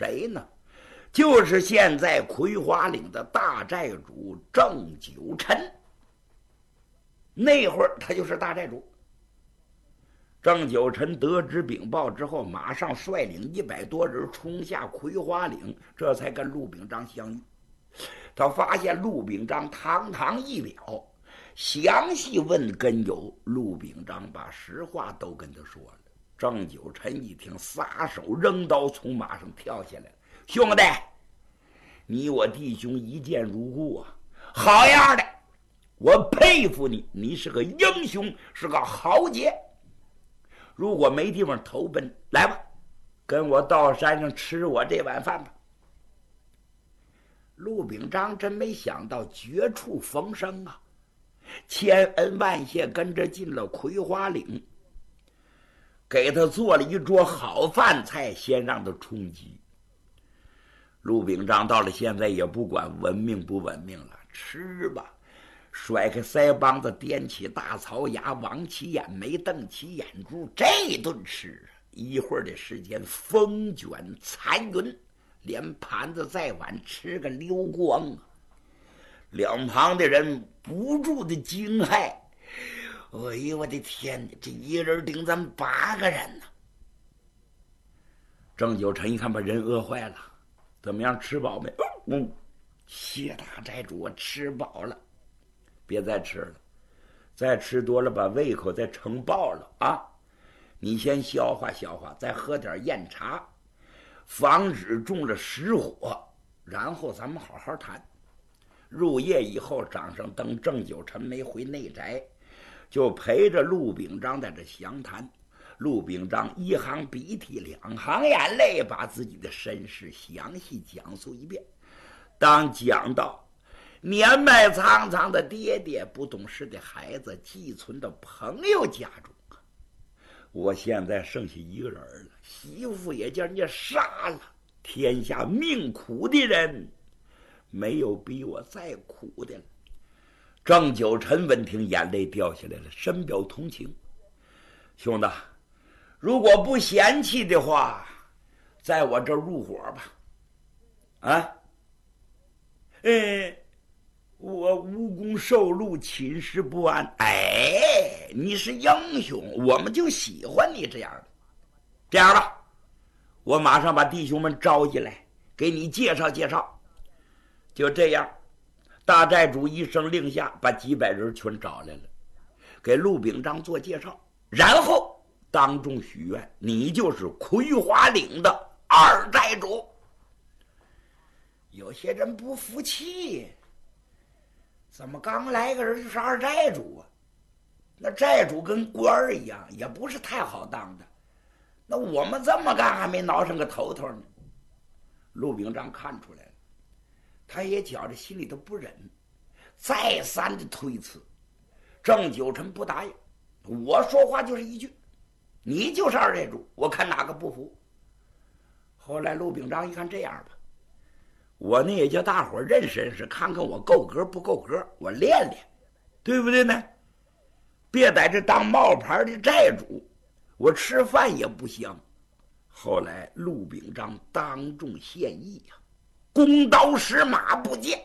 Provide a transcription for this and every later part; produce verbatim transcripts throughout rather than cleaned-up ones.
谁呢？就是现在葵花岭的大寨主郑九臣。那会儿他就是大寨主。郑九臣得知禀报之后，马上率领一百多人冲下葵花岭，这才跟陆秉章相遇。他发现陆秉章堂堂一表，详细问根由，陆秉章把实话都跟他说了。郑九臣一听，撒手扔刀，从马上跳下来了。兄弟，你我弟兄一见如故啊，好样的，我佩服你，你是个英雄，是个豪杰。如果没地方投奔，来吧，跟我到山上吃我这碗饭吧。陆秉章真没想到绝处逢生啊，千恩万谢跟着进了葵花岭，给他做了一桌好饭菜，先让他充饥。陆秉章到了现在也不管文明不文明了，吃吧，甩开腮帮子，掂起大槽牙，往起眼眉，瞪起眼珠，这顿吃一会儿的时间，风卷残云，连盘子再碗吃个溜光啊！两旁的人不住的惊骇，哎呦我的天哪，这一人顶咱们八个人呢！郑九臣一看把人饿坏了，怎么样，吃饱没？嗯，谢大寨主，我吃饱了，别再吃了，再吃多了把胃口再撑爆了啊！你先消化消化，再喝点燕茶，防止中了实火，然后咱们好好谈。入夜以后，掌上等郑九臣没回内宅，就陪着陆秉章在这详谈。陆秉章一行鼻涕两行眼泪，把自己的身世详细讲述一遍。当讲到年迈苍苍的爹爹，不懂事的孩子，寄存的朋友家中，我现在剩下一个人了，媳妇也叫人家杀了，天下命苦的人没有比我再苦的了。郑九臣闻听，眼泪掉下来了，深表同情。兄弟，如果不嫌弃的话，在我这儿入伙吧。啊，嗯，我无功受禄，寝食不安。哎，你是英雄，我们就喜欢你这样的。这样吧，我马上把弟兄们招进来，给你介绍介绍。就这样，大寨主一声令下，把几百人全找来了，给陆秉章做介绍，然后当众许愿，你就是葵花岭的二寨主。有些人不服气，怎么刚来个人就是二寨主啊？那寨主跟官儿一样，也不是太好当的。那我们这么干还没挠上个头头呢。陆秉章看出来了，他也觉着心里头不忍，再三的推辞。郑九臣不答应，我说话就是一句，你就是二寨主，我看哪个不服。后来陆秉章一看，这样吧，我呢也叫大伙认识认识，看看我够格不够格，我练练，对不对呢？别在这当冒牌的寨主，我吃饭也不香。后来陆秉章当众献艺呀、啊，弓刀石马不见，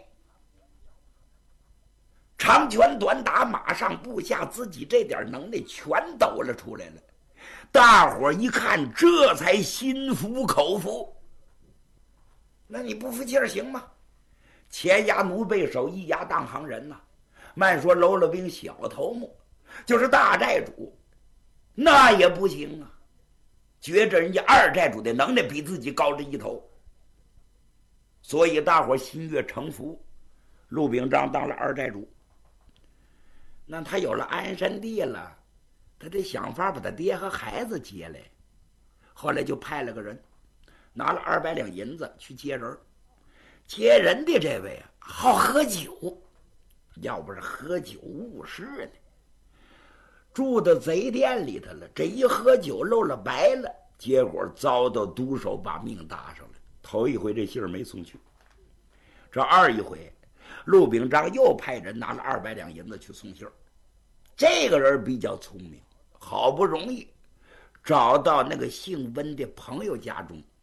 长拳短打，马上步下，自己这点能耐全抖了出来了。大伙一看，这才心服口服。那你不服气儿行吗？前压奴背手，一压当行人呐、啊。慢说喽啰兵小头目，就是大寨主，那也不行啊。觉着人家二寨主的能耐比自己高这一头，所以大伙心悦诚服。陆秉章当了二寨主，那他有了安身地了，他得想法把他爹和孩子接来。后来就派了个人，拿了二百两银子去接人。接人的这位啊，好喝酒，要不是喝酒误事呢，住到贼店里头了。这一喝酒漏了白了，结果遭到毒手把命搭上了。头一回这信儿没送去，这二一回，陆秉章又派人拿了二百两银子去送信儿。这个人比较聪明，好不容易找到那个姓温的朋友家中，